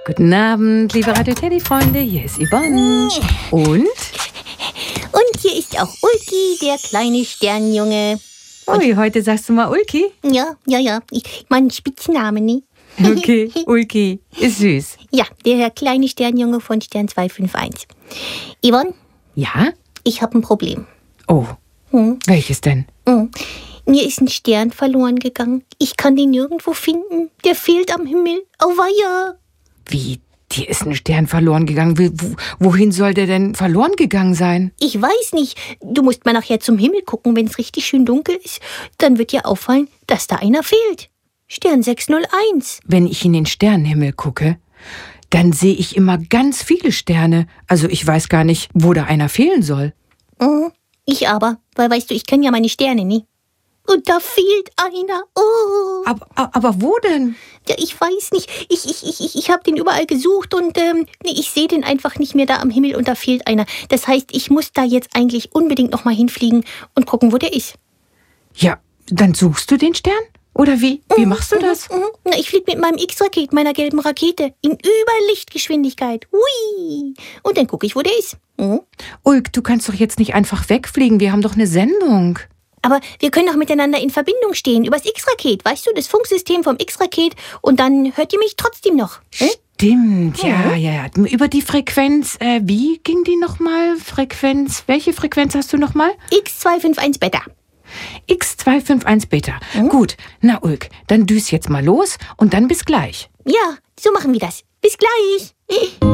Guten Abend, liebe Radio Teddy-Freunde, hier ist Yvonne. Und hier ist auch Ulki, der kleine Sternjunge. ui, heute sagst du mal Ulki? Ja. Mein Spitzname, ne? Okay, Ulki, ist süß. Ja, der kleine Sternjunge von Stern 251. Yvonne, Ja? ich habe ein Problem. Oh, welches denn? Mir ist ein Stern verloren gegangen. Ich kann den nirgendwo finden. Der fehlt am Himmel. Auweia. Wie, dir ist ein Stern verloren gegangen? Wohin soll der denn verloren gegangen sein? Ich weiß nicht. Du musst mal nachher zum Himmel gucken, wenn es richtig schön dunkel ist. Dann wird dir auffallen, dass da einer fehlt. Stern 601. Wenn ich in den Sternenhimmel gucke, dann sehe ich immer ganz viele Sterne. Also ich weiß gar nicht, wo da einer fehlen soll. Ich aber, weil weißt du, ich kenne ja meine Sterne nie. Und da fehlt einer. Oh. Aber wo denn? Ja, ich weiß nicht. Ich habe den überall gesucht und ich sehe den einfach nicht mehr da am Himmel und da fehlt einer. Das heißt, ich muss da jetzt eigentlich unbedingt noch mal hinfliegen und gucken, wo der ist. Ja, dann suchst du den Stern? Oder wie? Wie machst du das? Na, ich fliege mit meinem X-Raket, meiner gelben Rakete, in Überlichtgeschwindigkeit. Hui! Und dann gucke ich, wo der ist. Ulk, du kannst doch jetzt nicht einfach wegfliegen. Wir haben doch eine Sendung. Aber wir können doch miteinander in Verbindung stehen, übers X-Raket, weißt du, das Funksystem vom X-Raket. Und dann hört ihr mich trotzdem noch. Stimmt, ja. Über die Frequenz, wie ging die nochmal? Welche Frequenz hast du nochmal? X251 Beta. X251 Beta. Gut, na Ulk, dann düs jetzt mal los und dann bis gleich. Ja, so machen wir das. Bis gleich.